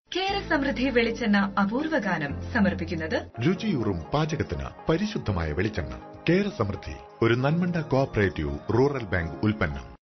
കേരസമൃദ്ധി വെളിച്ചെണ്ണ അപൂർവഗാനം സമർപ്പിക്കുന്നത് രുചിയൂറും പാചകത്തിന് പരിശുദ്ധമായ വെളിച്ചെണ്ണ. കേരസമൃദ്ധി, ഒരു നന്മണ്ട കോഓപ്പറേറ്റീവ് റൂറൽ ബാങ്ക് ഉൽപ്പന്നം.